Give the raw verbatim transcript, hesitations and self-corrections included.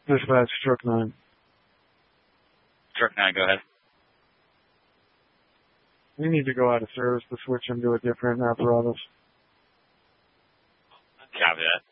Dispatch, Truck nine. Truck nine, go ahead. We need to go out of service to switch him to a different apparatus. Copy that.